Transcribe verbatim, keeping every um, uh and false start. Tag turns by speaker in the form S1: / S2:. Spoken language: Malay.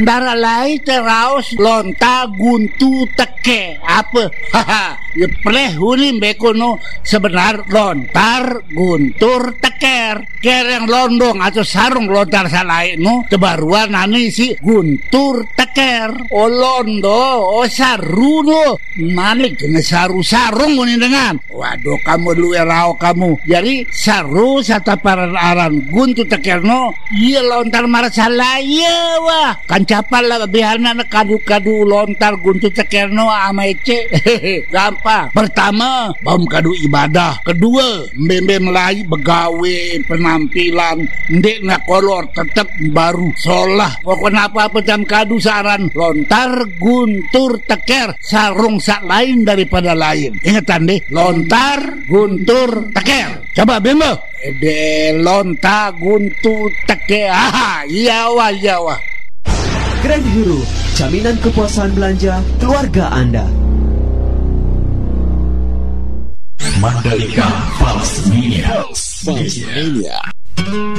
S1: Dara lain teraus lonta guntu teke apa haha ya pleh huni bekono sebenar lontar guntur teker kereng londong atau sarung lontar salai no tebaruan nani si guntur teker o londo o saru no malik dengan saru sarung ini dengan waduh kamu lu erau kamu jadi saru sata paran aran guntur teker no iya lontar marah salai ya wah kan capal lah biarna kadu-kadu lontar guntu cekerno ama ece gampang. Pertama bam kadu ibadah, kedua mbembe melai begawe penampilan ndek na kolor tetep baru solah pokoknya apa-apa jam kadu saran lontar guntur teker sarung sak lain daripada lain. Ingatan deh lontar guntur teker coba bembe de lontar guntur teker ah iya wah iya wah.
S2: Grand Hero, jaminan kepuasan belanja keluarga Anda.
S3: Mandalika Pulse Media.